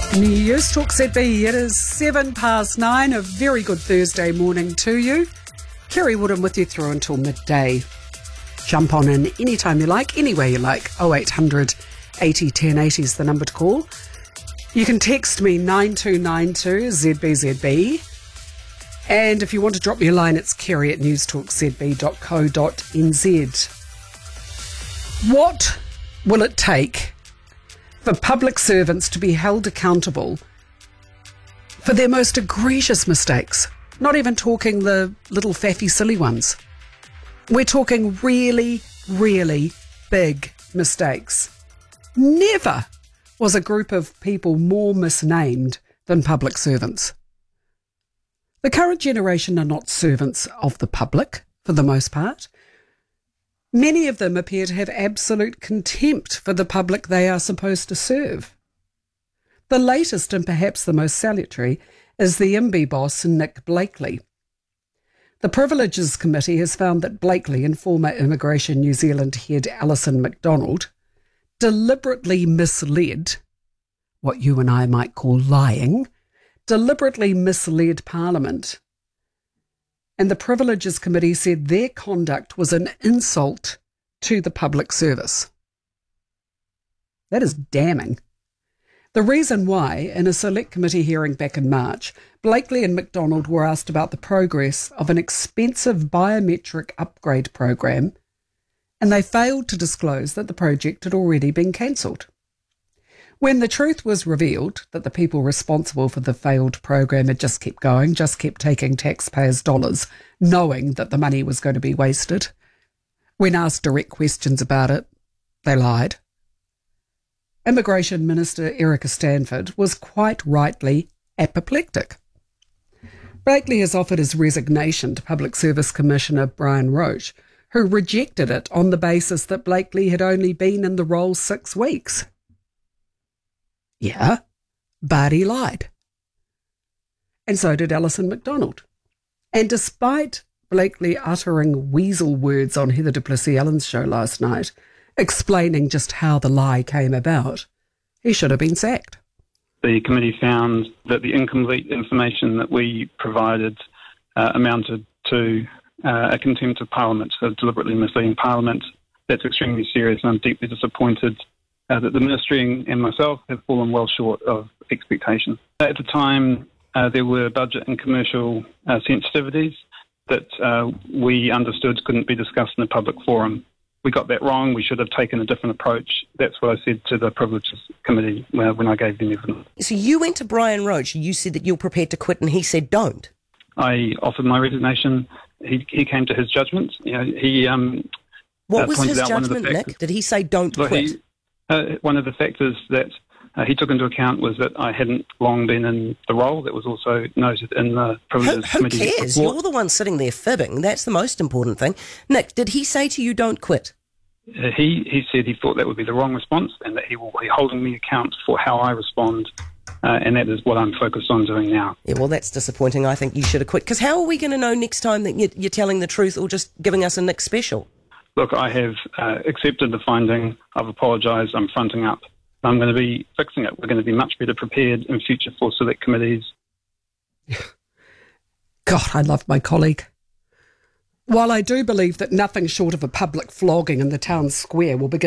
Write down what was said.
News Talk ZB. It is 9:07. A very good Thursday morning to you. Kerry Woodham with you through until midday. Jump on in anytime you like, anywhere you like. 0800 80 1080 is the number to call. You can text me 9292 ZBZB. And if you want to drop me a line, it's kerry at newstalkzb.co.nz. What will it take for public servants to be held accountable for their most egregious mistakes? Not even talking the little faffy silly ones. We're talking really, really big mistakes. Never was a group of people more misnamed than public servants. The current generation are not servants of the public, for the most part. Many of them appear to have absolute contempt for the public they are supposed to serve. The latest and perhaps the most salutary is the MB boss, Nick Blakely. The Privileges Committee has found that Blakely and former Immigration New Zealand head Alison McDonald deliberately misled, what you and I might call lying, deliberately misled Parliament. And the Privileges Committee said their conduct was an insult to the public service. That is damning. The reason why, in a select committee hearing back in March, Blakely and McDonald were asked about the progress of an expensive biometric upgrade program, and they failed to disclose that the project had already been cancelled. When the truth was revealed that the people responsible for the failed program had just kept going, just kept taking taxpayers' dollars, knowing that the money was going to be wasted, when asked direct questions about it, they lied. Immigration Minister Erica Stanford was quite rightly apoplectic. Blakely has offered his resignation to Public Service Commissioner Brian Roche, who rejected it on the basis that Blakely had only been in the role 6 weeks. Yeah, but he lied. And so did Alison McDonald. And despite Blakely uttering weasel words on Heather du Plessis-Allen's show last night, explaining just how the lie came about, he should have been sacked. The committee found that the incomplete information that we provided amounted to a contempt of Parliament, so deliberately misleading Parliament. That's extremely serious, and I'm deeply disappointed that the Ministry and myself have fallen well short of expectation. At the time, there were budget and commercial sensitivities that we understood couldn't be discussed in a public forum. We got that wrong. We should have taken a different approach. That's what I said to the Privileges Committee when I gave them evidence. So you went to Brian Roche and you said that you're prepared to quit, and he said don't. I offered my resignation. He came to his judgment. What was his judgment, Nick? Did he say don't quit? One of the factors that he took into account was that I hadn't long been in the role. That was also noted in the Privileges Committee. Who cares? Report. You're the one sitting there fibbing. That's the most important thing. Nick, did he say to you don't quit? He said he thought that would be the wrong response, and that he will be holding me account for how I respond, and that is what I'm focused on doing now. Yeah, well, that's disappointing. I think you should have quit, because how are we going to know next time that you're telling the truth or just giving us a Nick special? Look, I have accepted the finding. I've apologised. I'm fronting up. I'm going to be fixing it. We're going to be much better prepared in future for select committees. God, I love my colleague. While I do believe that nothing short of a public flogging in the town square will begin